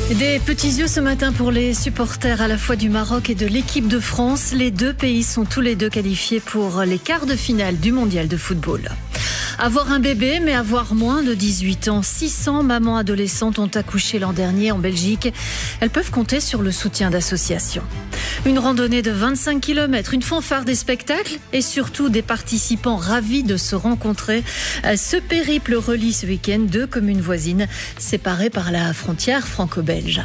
Des petits yeux ce matin pour les supporters à la fois du Maroc et de l'équipe de France. Les deux pays sont tous les deux qualifiés pour les quarts de finale du mondial de football. Avoir un bébé, mais avoir moins de 18 ans. 600 mamans adolescentes ont accouché l'an dernier en Belgique. Elles peuvent compter sur le soutien d'associations. Une randonnée de 25 km, une fanfare des spectacles et surtout des participants ravis de se rencontrer. Ce périple relie ce week-end deux communes voisines séparées par la frontière franco-belge.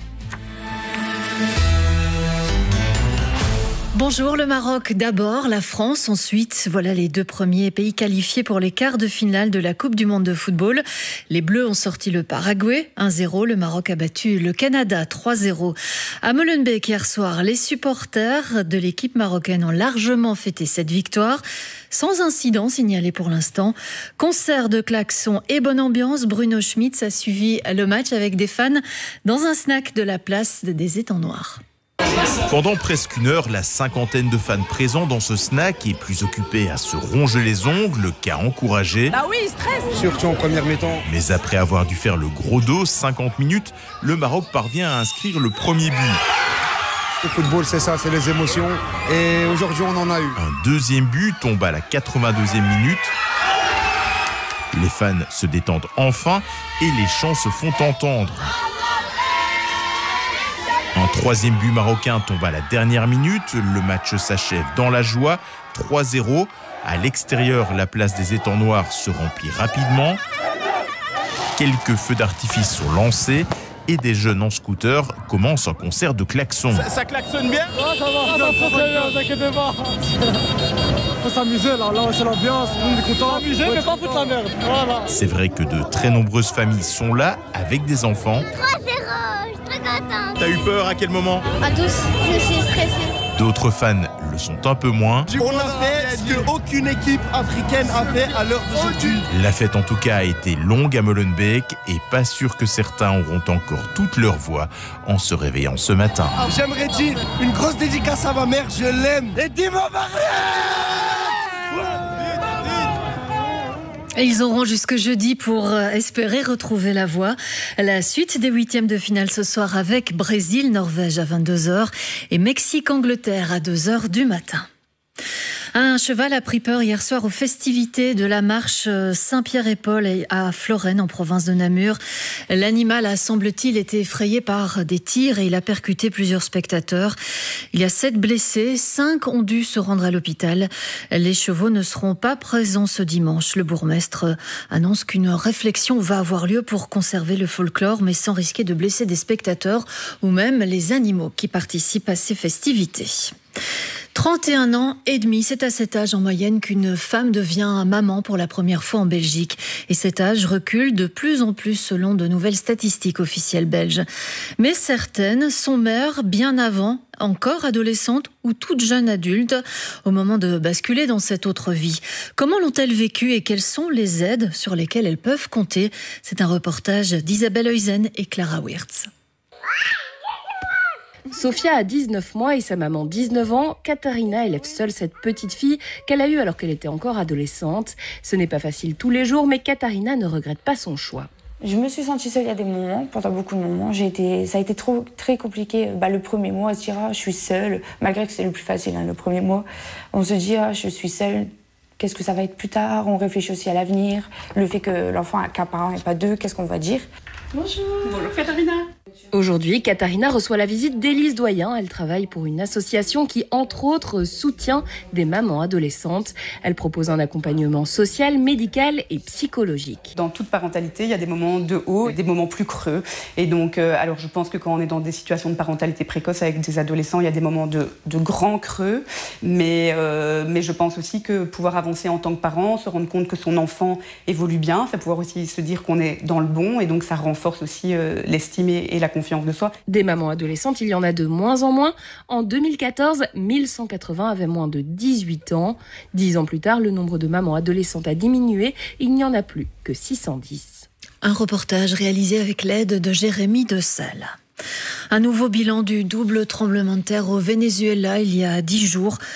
Bonjour, le Maroc d'abord, la France ensuite. Voilà les deux premiers pays qualifiés pour les quarts de finale de la Coupe du monde de football. Les Bleus ont sorti le Paraguay 1-0. Le Maroc a battu le Canada 3-0. À Molenbeek hier soir, les supporters de l'équipe marocaine ont largement fêté cette victoire. Sans incident signalé pour l'instant. Concert de klaxons et bonne ambiance. Bruno Schmitz a suivi le match avec des fans dans un snack de la place des Étangs Noirs. Pendant presque une heure, la cinquantaine de fans présents dans ce snack est plus occupée à se ronger les ongles qu'à encourager. Ah oui, il stresse. Surtout en première mi-temps. Mais après avoir dû faire le gros dos, 50 minutes, le Maroc parvient à inscrire le premier but. Le football, c'est ça, c'est les émotions. Et aujourd'hui, on en a eu. Un deuxième but tombe à la 82e minute. Les fans se détendent enfin et les chants se font entendre. Un troisième but marocain tombe à la dernière minute. Le match s'achève dans la joie. 3-0. À l'extérieur, la place des Étangs Noirs se remplit rapidement. Quelques feux d'artifice sont lancés et des jeunes en scooter commencent un concert de klaxons. Ça klaxonne bien? Ouais, ça va, t'inquiète pas. Faut s'amuser là, c'est l'ambiance, on est content. S'amuser, mais pas foutre la merde. Voilà. C'est vrai que de très nombreuses familles sont là avec des enfants. 3-0, je suis très contente. T'as eu peur à quel moment? À tous, je suis stressée. D'autres fans le sont un peu moins. On a fait ce qu'aucune équipe africaine a fait à l'heure d'aujourd'hui. La fête en tout cas a été longue à Molenbeek et pas sûr que certains auront encore toute leur voix en se réveillant ce matin. J'aimerais dire une grosse dédicace à ma mère, je l'aime. Et dis-moi Et ils auront jusque jeudi pour espérer retrouver la voie. La suite des huitièmes de finale ce soir avec Brésil-Norvège à 22h et Mexique-Angleterre à 2h du matin. Un cheval a pris peur hier soir aux festivités de la marche Saint-Pierre-et-Paul à Florène en province de Namur. L'animal a, semble-t-il, été effrayé par des tirs et il a percuté plusieurs spectateurs. Il y a 7 blessés, 5 ont dû se rendre à l'hôpital. Les chevaux ne seront pas présents ce dimanche. Le bourgmestre annonce qu'une réflexion va avoir lieu pour conserver le folklore, mais sans risquer de blesser des spectateurs ou même les animaux qui participent à ces festivités. 31 ans et demi, c'est à cet âge en moyenne qu'une femme devient maman pour la première fois en Belgique. Et cet âge recule de plus en plus selon de nouvelles statistiques officielles belges. Mais certaines sont mères bien avant, encore adolescentes ou toutes jeunes adultes, au moment de basculer dans cette autre vie. Comment l'ont-elles vécu et quelles sont les aides sur lesquelles elles peuvent compter? C'est un reportage d'Isabelle Heusen et Clara Wirtz. Sophia a 19 mois et sa maman 19 ans. Katharina élève seule cette petite fille qu'elle a eue alors qu'elle était encore adolescente. Ce n'est pas facile tous les jours, mais Katharina ne regrette pas son choix. Je me suis sentie seule il y a des moments, pendant beaucoup de moments. Ça a été très compliqué. Le premier mois, se dire je suis seule, malgré que c'est le plus facile, le premier mois. On se dit je suis seule, qu'est-ce que ça va être plus tard? On réfléchit aussi à l'avenir, le fait que l'enfant a qu'un parent et pas deux, qu'est-ce qu'on va dire? Bonjour. Bonjour Katharina. Aujourd'hui, Katharina reçoit la visite d'Élise Doyen. Elle travaille pour une association qui, entre autres, soutient des mamans adolescentes. Elle propose un accompagnement social, médical et psychologique. Dans toute parentalité, il y a des moments de haut et des moments plus creux. Et donc, alors je pense que quand on est dans des situations de parentalité précoce avec des adolescents, il y a des moments de grands creux. Mais je pense aussi que pouvoir avancer en tant que parent, se rendre compte que son enfant évolue bien, ça pouvoir aussi se dire qu'on est dans le bon et donc ça renforce aussi l'estime et la confiance de soi. Des mamans adolescentes, il y en a de moins en moins. En 2014, 1180 avaient moins de 18 ans. 10 ans plus tard, le nombre de mamans adolescentes a diminué. Il n'y en a plus que 610. Un reportage réalisé avec l'aide de Jérémy Dessal. Un nouveau bilan du double tremblement de terre au Venezuela il y a 10 jours.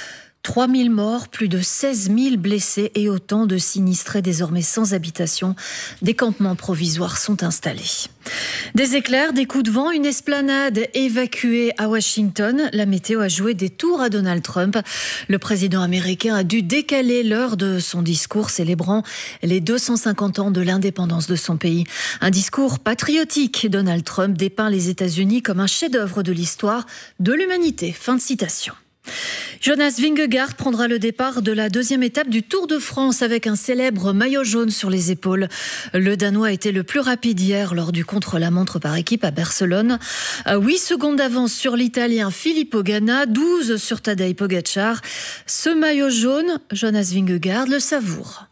3000 morts, plus de 16 000 blessés et autant de sinistrés désormais sans habitation. Des campements provisoires sont installés. Des éclairs, des coups de vent, une esplanade évacuée à Washington. La météo a joué des tours à Donald Trump. Le président américain a dû décaler l'heure de son discours célébrant les 250 ans de l'indépendance de son pays. Un discours patriotique. Donald Trump dépeint les États-Unis comme un chef-d'œuvre de l'histoire de l'humanité. Fin de citation. Jonas Vingegaard prendra le départ de la deuxième étape du Tour de France avec un célèbre maillot jaune sur les épaules. Le Danois était le plus rapide hier lors du contre-la-montre par équipe à Barcelone. 8 secondes d'avance sur l'Italien Filippo Ganna, 12 sur Tadej Pogačar. Ce maillot jaune, Jonas Vingegaard le savoure.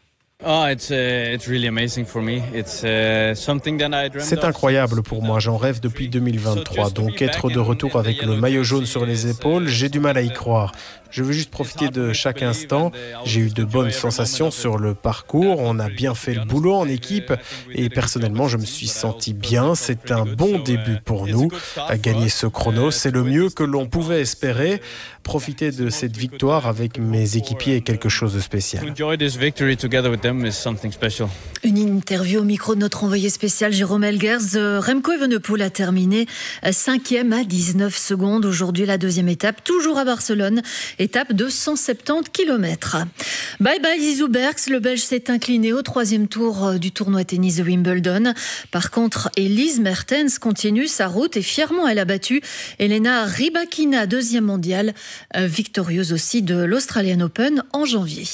C'est incroyable pour moi, j'en rêve depuis 2023. Donc être de retour avec le maillot jaune sur les épaules, j'ai du mal à y croire. Je veux juste profiter de chaque instant. J'ai eu de bonnes sensations sur le parcours. On a bien fait le boulot en équipe et personnellement, je me suis senti bien. C'est un bon début pour nous. Gagner ce chrono, c'est le mieux que l'on pouvait espérer. Profiter de cette victoire avec mes équipiers est quelque chose de spécial. Une interview au micro de notre envoyé spécial Jérôme Elgers. Remco Evenepoel a terminé 5e à 19 secondes. Aujourd'hui, la deuxième étape, toujours à Barcelone. Étape de 170 km. Bye bye Zizou Berks, le Belge s'est incliné au 3e tour du tournoi tennis de Wimbledon. Par contre, Elise Mertens continue sa route et fièrement elle a battu Elena Rybakina, 2e mondiale, victorieuse aussi de l'Australian Open en janvier.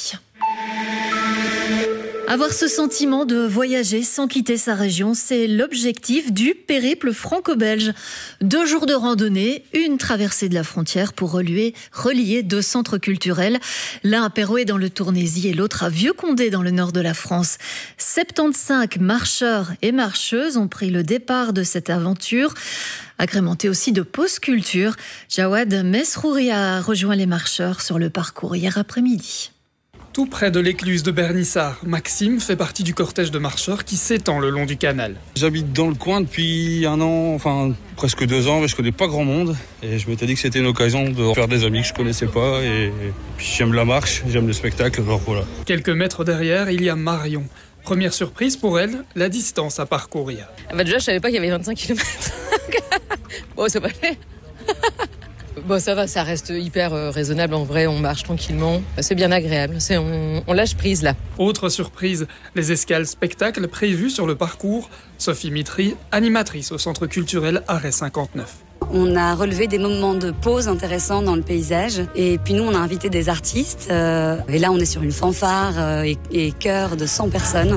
Avoir ce sentiment de voyager sans quitter sa région, c'est l'objectif du périple franco-belge. 2 jours de randonnée, une traversée de la frontière pour relier 2 centres culturels. L'un à Pérouet dans le Tournaisis et l'autre à Vieux-Condé dans le nord de la France. 75 marcheurs et marcheuses ont pris le départ de cette aventure, agrémentée aussi de pauses culture. Jawad Mesrouri a rejoint les marcheurs sur le parcours hier après-midi. Tout près de l'écluse de Bernissart, Maxime fait partie du cortège de marcheurs qui s'étend le long du canal. J'habite dans le coin depuis 1 an, enfin presque 2 ans, mais je connais pas grand monde. Et je m'étais dit que c'était une occasion de faire des amis que je connaissais pas. Et puis j'aime la marche, j'aime le spectacle, alors voilà. Quelques mètres derrière, il y a Marion. Première surprise pour elle, la distance à parcourir. Déjà, je savais pas qu'il y avait 25 km. Bon, c'est pas fait. Bon, ça va, ça reste hyper raisonnable. En vrai, on marche tranquillement. C'est bien agréable. On lâche prise, là. Autre surprise, les escales spectacles prévues sur le parcours. Sophie Mitry, animatrice au Centre culturel Arrêt 59. On a relevé des moments de pause intéressants dans le paysage. Et puis nous, on a invité des artistes. Et là, on est sur une fanfare et chœur de 100 personnes.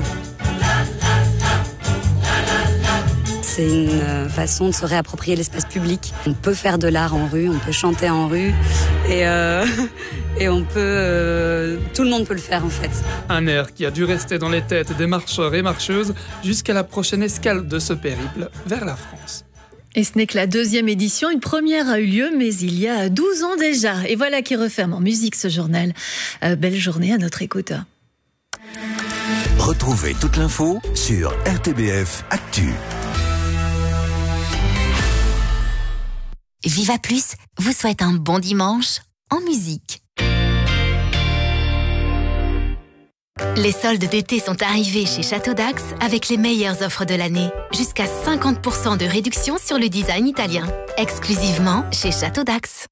C'est une façon de se réapproprier l'espace public. On peut faire de l'art en rue, on peut chanter en rue et on peut, tout le monde peut le faire en fait. Un air qui a dû rester dans les têtes des marcheurs et marcheuses jusqu'à la prochaine escale de ce périple vers la France. Et ce n'est que la 2e édition, une première a eu lieu, mais il y a 12 ans déjà. Et voilà qui referme en musique ce journal. Belle journée à notre écoute. Retrouvez toute l'info sur RTBF Actu. Viva Plus vous souhaite un bon dimanche en musique. Les soldes d'été sont arrivés chez Château d'Ax avec les meilleures offres de l'année. Jusqu'à 50% de réduction sur le design italien. Exclusivement chez Château d'Ax.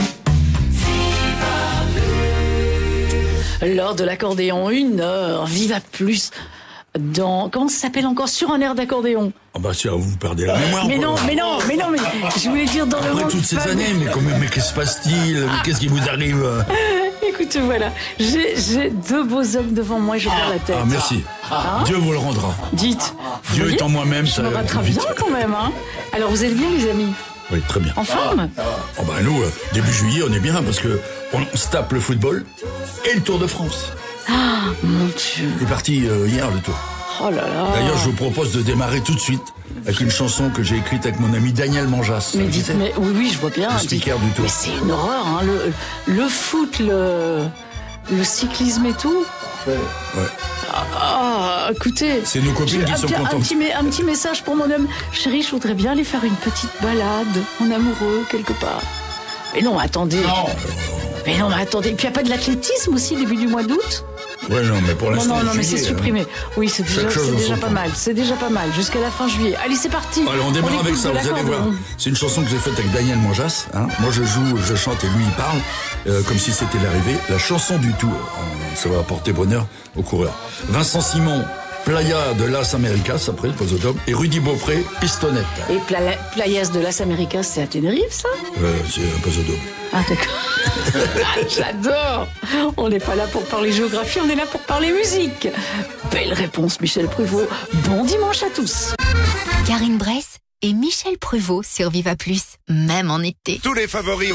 L'heure de l'accordéon, 1 heure. Viva Plus. Comment ça s'appelle encore? Sur un air d'accordéon. Ah bah tiens, vous perdez la mémoire. Mais je voulais dire dans le monde. Après toutes ces années, mais qu'est-ce qui se passe-t-il? Qu'est-ce qui vous arrive? Écoute, voilà, j'ai 2 beaux hommes devant moi et je perds la tête. Ah, merci. Dieu vous le rendra. Dites. Dieu étant moi-même, ça me rattrape bien quand même. Hein. Alors, vous êtes bien, les amis? Oui, très bien. En forme? Oh bah nous, début juillet, on est bien parce que on se tape le football et le Tour de France. Ah, mon Dieu. Il est parti hier, le Tour. Oh là là. D'ailleurs, je vous propose de démarrer tout de suite avec une chanson que j'ai écrite avec mon ami Daniel Manjas. Mais dites, oui, je vois bien. Le speaker du Tour. Mais c'est une horreur, hein, le foot, le cyclisme et tout. Ouais. Ah, écoutez. C'est nos copines qui sont contentes. Un petit message pour mon homme. Chérie, je voudrais bien aller faire une petite balade en amoureux quelque part. Mais non, attendez. Non. Mais non, mais attendez, puis il n'y a pas de l'athlétisme aussi début du mois d'août? Ouais, non, mais pour l'instant. Non, mais c'est supprimé. Oui, c'est déjà pas mal. C'est déjà pas mal. Jusqu'à la fin juillet. Allez, c'est parti. Allez, on démarre avec ça, vous allez voir. C'est une chanson que j'ai faite avec Daniel Manjas. Hein. Moi, je joue, je chante et lui, il parle, comme si c'était l'arrivée. La chanson du Tour. Ça va apporter bonheur aux coureurs. Vincent Simon, Playa de Las Américas, après le Posodome, et Rudy Beaupré, Pistonnette. Et Playas de Las Américas, c'est à Tenerife, ça? C'est un Posodome. Ah, d'accord. J'adore. On n'est pas là pour parler géographie, on est là pour parler musique. Belle réponse, Michel Pruvot. Bon dimanche à tous. Karine Bress et Michel Pruvot sur Viva Plus, même en été. Tous les favoris